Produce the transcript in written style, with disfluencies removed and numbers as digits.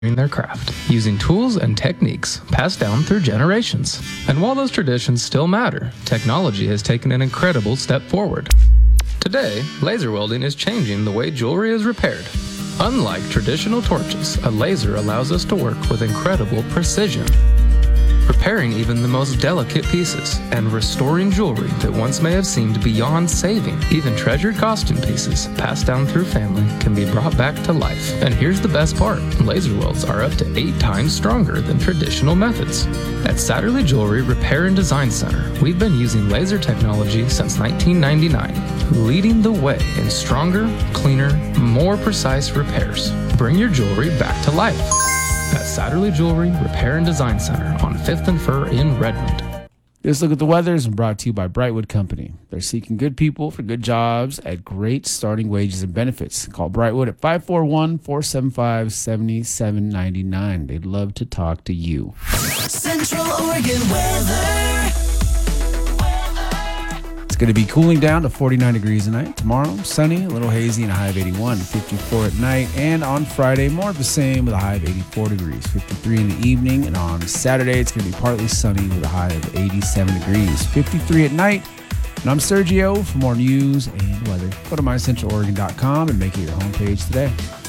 their craft, using tools and techniques passed down through generations. And while those traditions still matter, technology has taken an incredible step forward. Today, laser welding is changing the way jewelry is repaired. Unlike traditional torches, a laser allows us to work with incredible precision, repairing even the most delicate pieces and restoring jewelry that once may have seemed beyond saving. Even treasured costume pieces passed down through family can be brought back to life. And here's the best part: laser welds are up to 8 times stronger than traditional methods. At Satterley Jewelry Repair and Design Center, we've been using laser technology since 1999, leading the way in stronger, cleaner, more precise repairs. Bring your jewelry back to life at Satterley Jewelry Repair and Design Center on 5th and Fir in Redmond. This Look at the Weather is brought to you by Brightwood Company. They're seeking good people for good jobs at great starting wages and benefits. Call Brightwood at 541-475-7799. They'd love to talk to you. Central Oregon weather. It's going to be cooling down to 49 degrees tonight. Tomorrow, sunny, a little hazy, and a high of 81, 54 at night. And on Friday, more of the same with a high of 84 degrees, 53 in the evening. And on Saturday, it's going to be partly sunny with a high of 87 degrees, 53 at night. And I'm Sergio. For more news and weather, go to mycentraloregon.com and make it your homepage today.